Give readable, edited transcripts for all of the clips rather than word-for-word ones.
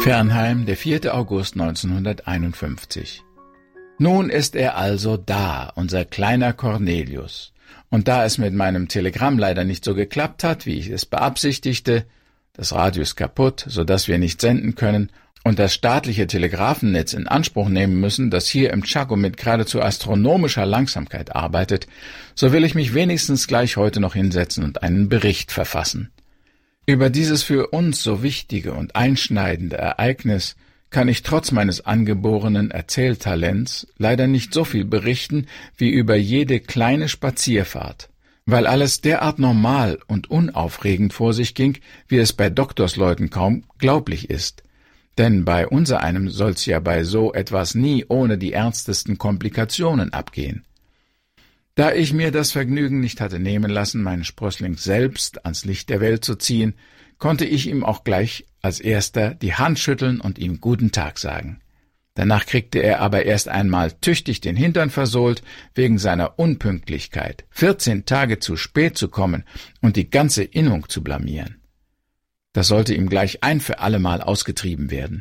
Fernheim, der 4. August 1951. Nun ist er also da, unser kleiner Cornelius. Und da es mit meinem Telegramm leider nicht so geklappt hat, wie ich es beabsichtigte, das Radio ist kaputt, sodass wir nicht senden können, und das staatliche Telegrafennetz in Anspruch nehmen müssen, das hier im Chaco mit geradezu astronomischer Langsamkeit arbeitet, so will ich mich wenigstens gleich heute noch hinsetzen und einen Bericht verfassen. Über dieses für uns so wichtige und einschneidende Ereignis kann ich trotz meines angeborenen Erzähltalents leider nicht so viel berichten wie über jede kleine Spazierfahrt, weil alles derart normal und unaufregend vor sich ging, wie es bei Doktorsleuten kaum glaublich ist. Denn bei unsereinem soll's ja bei so etwas nie ohne die ernstesten Komplikationen abgehen. Da ich mir das Vergnügen nicht hatte nehmen lassen, meinen Sprössling selbst ans Licht der Welt zu ziehen, konnte ich ihm auch gleich als erster die Hand schütteln und ihm guten Tag sagen. Danach kriegte er aber erst einmal tüchtig den Hintern versohlt wegen seiner Unpünktlichkeit, 14 Tage zu spät zu kommen und die ganze Innung zu blamieren. Das sollte ihm gleich ein für allemal ausgetrieben werden.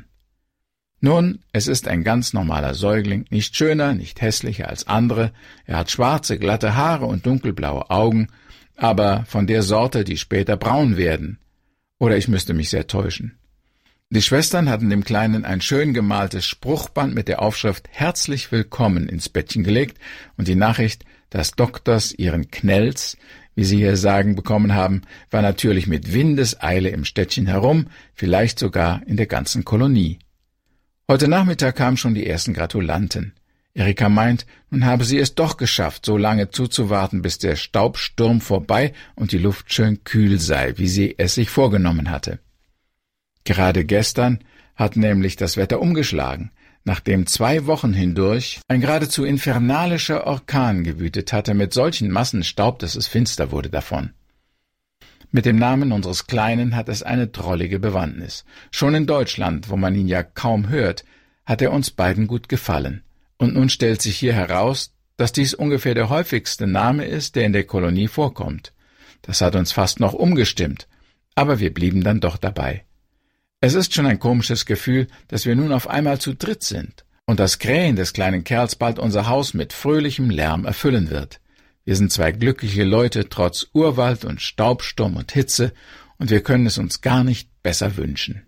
Nun, es ist ein ganz normaler Säugling, nicht schöner, nicht hässlicher als andere, er hat schwarze, glatte Haare und dunkelblaue Augen, aber von der Sorte, die später braun werden. Oder ich müsste mich sehr täuschen. Die Schwestern hatten dem Kleinen ein schön gemaltes Spruchband mit der Aufschrift »Herzlich willkommen« ins Bettchen gelegt und die Nachricht, dass Doktors ihren Knells, wie sie hier sagen, bekommen haben, war natürlich mit Windeseile im Städtchen herum, vielleicht sogar in der ganzen Kolonie. Heute Nachmittag kamen schon die ersten Gratulanten. Erika meint, nun habe sie es doch geschafft, so lange zuzuwarten, bis der Staubsturm vorbei und die Luft schön kühl sei, wie sie es sich vorgenommen hatte. Gerade gestern hat nämlich das Wetter umgeschlagen, nachdem 2 Wochen hindurch ein geradezu infernalischer Orkan gewütet hatte mit solchen Massen Staub, dass es finster wurde davon. Mit dem Namen unseres Kleinen hat es eine drollige Bewandtnis. Schon in Deutschland, wo man ihn ja kaum hört, hat er uns beiden gut gefallen. Und nun stellt sich hier heraus, dass dies ungefähr der häufigste Name ist, der in der Kolonie vorkommt. Das hat uns fast noch umgestimmt, aber wir blieben dann doch dabei. Es ist schon ein komisches Gefühl, dass wir nun auf einmal zu dritt sind und das Krähen des kleinen Kerls bald unser Haus mit fröhlichem Lärm erfüllen wird. Wir sind 2 glückliche Leute, trotz Urwald und Staubsturm und Hitze, und wir können es uns gar nicht besser wünschen.